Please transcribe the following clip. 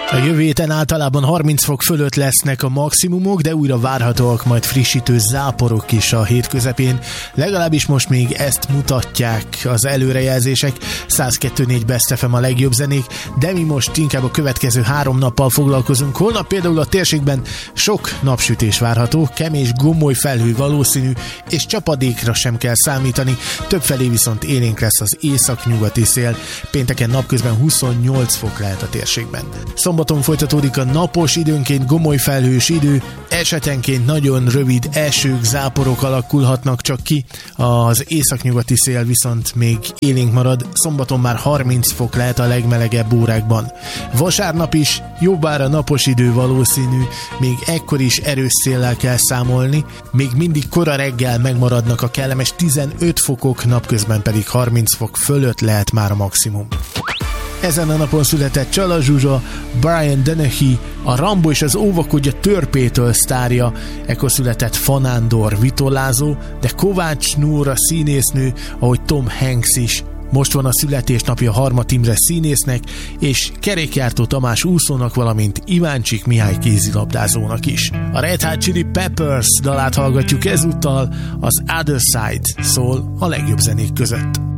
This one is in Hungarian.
A jövő héten általában 30 fok fölött lesznek a maximumok, de újra várhatóak majd frissítő záporok is a hét közepén. Legalábbis most még ezt mutatják az előrejelzések. 102.4 Best FM a legjobb zenék, de mi most inkább a következő 3 nappal foglalkozunk. Holnap például a térségben sok napsütés várható, kemés gomoly felhő valószínű, és csapadékra sem kell számítani. Többfelé viszont élénk lesz az északnyugati szél. Pénteken napközben 28 fok lehet a térségben. Szombaton folytatódik a napos, időnként gomoly felhős idő, esetenként nagyon rövid esők, záporok alakulhatnak csak ki, az északnyugati szél viszont még élénk marad, szombaton már 30 fok lehet a legmelegebb órákban. Vasárnap is jobbára napos idő valószínű, még ekkor is erős széllel kell számolni, még mindig kora reggel megmaradnak a kellemes 15 fokok, napközben pedig 30 fok fölött lehet már a maximum. Ezen a napon született Csala Zsuzsa, Brian Dennehy, a Rambo és az óvakodja törpétől sztárja, ekkor született Fanándor vitolázó, de Kovács Nóra színésznő, ahogy Tom Hanks is. Most van a születésnapja Harmat Imre színésznek, és Kerékjártó Tamás úszónak, valamint Iváncsik Mihály kézilabdázónak is. A Red Hot Chili Peppers dalát hallgatjuk ezúttal, az Other Side szól a legjobb zenék között.